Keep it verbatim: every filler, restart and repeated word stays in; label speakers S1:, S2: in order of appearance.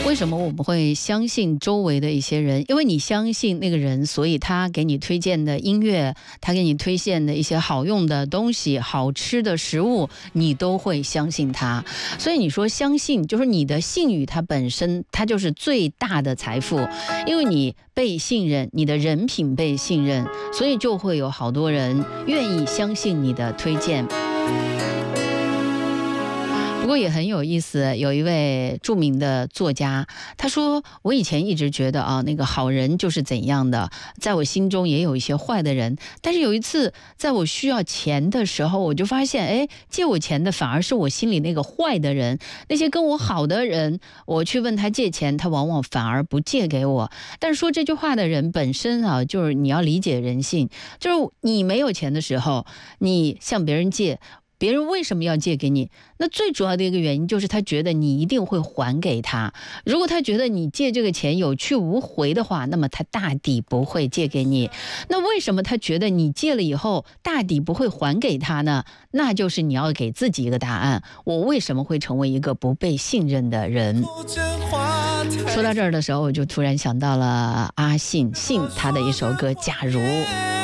S1: 为什么我们会相信周围的一些人？因为你相信那个人，所以他给你推荐的音乐，他给你推荐的一些好用的东西、好吃的食物，你都会相信他。所以你说相信，就是你的信誉，它本身它就是最大的财富，因为你被信任，你的人品被信任，所以就会有好多人愿意相信你的推荐。不过也很有意思，有一位著名的作家，他说我以前一直觉得啊，那个好人就是怎样的，在我心中也有一些坏的人，但是有一次在我需要钱的时候，我就发现，哎，借我钱的反而是我心里那个坏的人，那些跟我好的人，我去问他借钱，他往往反而不借给我。但是说这句话的人本身啊，就是你要理解人性，就是你没有钱的时候，你向别人借，别人为什么要借给你？那最主要的一个原因就是他觉得你一定会还给他。如果他觉得你借这个钱有去无回的话，那么他大抵不会借给你。那为什么他觉得你借了以后大抵不会还给他呢？那就是你要给自己一个答案，我为什么会成为一个不被信任的人？说到这儿的时候，我就突然想到了阿信信他的一首歌《假如》。